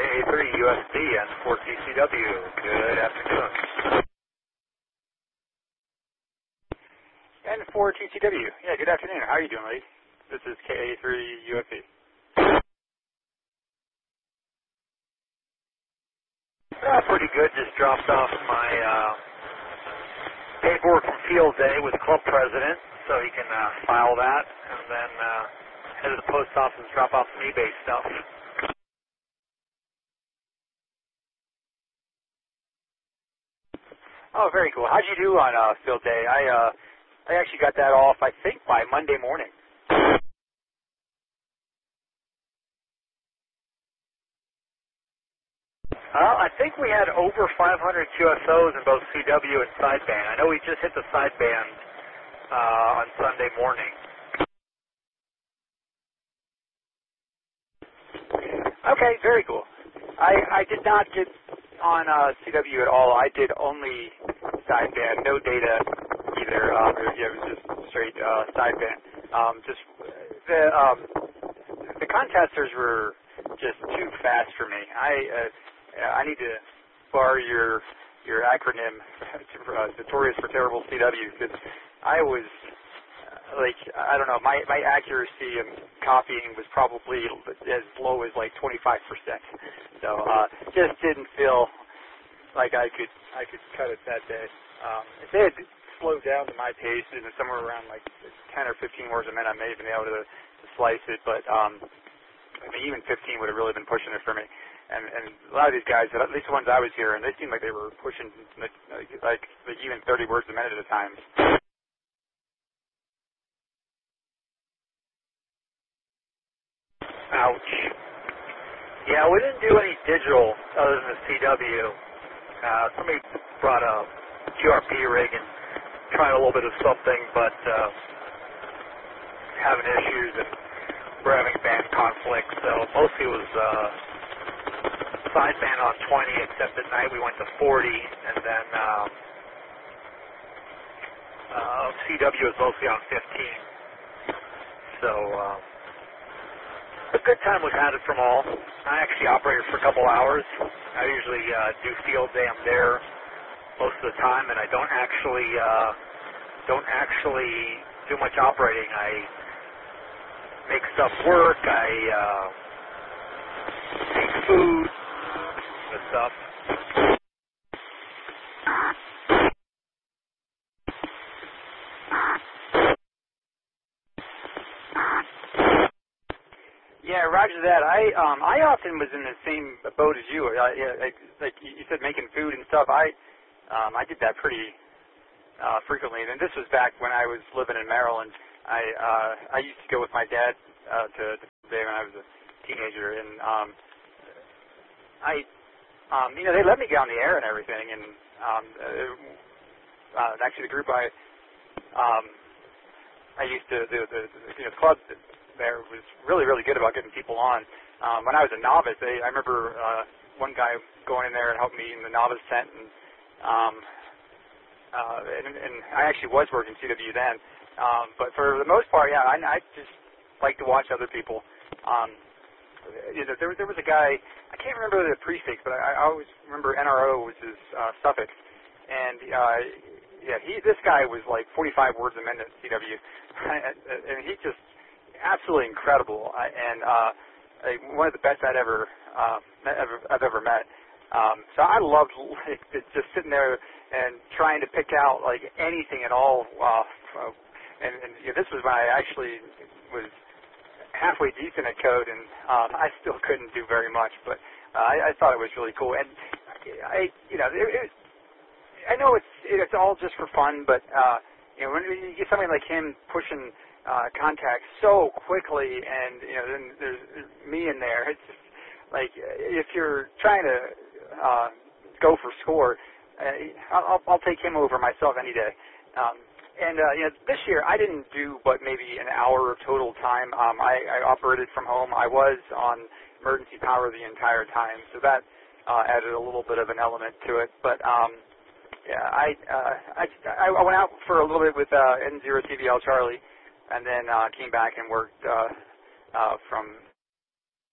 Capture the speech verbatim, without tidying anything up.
A three U S D and four T C W. Good afternoon. N four T C W. Yeah, good afternoon. How are you doing, lady? This is K A three U F D. Uh, pretty good. Just dropped off my uh, paperwork from field day with the club president, so he can uh, file that, and then uh, head to the post office and drop off some eBay stuff. Oh, very cool. How'd you do on uh, field day? I uh, I actually got that off, I think, by Monday morning. Uh, I think we had over five hundred Q S Os in both C W and sideband. I know we just hit the sideband uh, on Sunday morning. Okay, very cool. I, I did not get on uh, C W at all. I did only sideband, no data either. Um, it, yeah, it was just straight uh, sideband. Um, just the um, the contesters were just too fast for me. I uh, I need to borrow your your acronym, uh, Notorious for Terrible C W, because I was like, I don't know, my, my accuracy in copying was probably as low as like twenty-five percent. So uh, just didn't feel like I could I could cut it that day. Um, if they had slowed down to my pace, and somewhere around like ten or fifteen words a minute, I may have been able to, to slice it. But um, I mean, even fifteen would have really been pushing it for me. And, and a lot of these guys, at least the ones I was hearing, they seemed like they were pushing like, like, like even thirty words a minute at a time. Ouch. Yeah, we didn't do any digital other than the C W. Uh, somebody brought a Q R P rig and tried a little bit of something, but uh, having issues, and we're having band conflict. So mostly it was uh, sideband on twenty, except at night we went to forty, and then um, uh, C W was mostly on fifteen. So. Uh, A good time was had it from all. I actually operated for a couple hours. I usually uh, do field day. I'm there most of the time, and I don't actually uh, don't actually do much operating. I make stuff work. I uh, make food and stuff. Yeah, roger that. I um I often was in the same boat as you. Uh, yeah, like, like you said, making food and stuff. I um I did that pretty uh, frequently, and this was back when I was living in Maryland. I uh I used to go with my dad uh, to to day when I was a teenager, and um I um you know they let me get on the air and everything, and um uh, uh, actually the group I um I used to the the, the you know club. There was really, really good about getting people on. Um, when I was a novice, they, I remember uh, one guy going in there and helping me in the novice tent, and, um, uh, and, and I actually was working C W then. Um, but for the most part, yeah, I, I just like to watch other people. Um, you know, there, there was a guy, I can't remember the prefix, but I, I always remember N R O was his uh, suffix, and uh, yeah, he this guy was like forty-five words a minute at C W, and he just absolutely incredible, uh, and uh, one of the best I'd ever, uh, met, ever I've ever met. Um, so I loved like, just sitting there and trying to pick out like anything at all. Uh, and, and you know, this was when I actually was halfway decent at code, and um, I still couldn't do very much, but uh, I, I thought it was really cool. And I, you know, it, it, I know it's it's all just for fun, but uh, you know, when you get somebody like him pushing Uh, contact so quickly, and you know, then there's me in there. It's just like if you're trying to uh, go for score, uh, I'll, I'll take him over myself any day. Um, and uh, you know, this year I didn't do but maybe an hour of total time. Um, I, I operated from home. I was on emergency power the entire time, so that uh, added a little bit of an element to it. But um, yeah, I, uh, I I went out for a little bit with uh, N zero T V L Charlie. And then uh, came back and worked uh, uh, from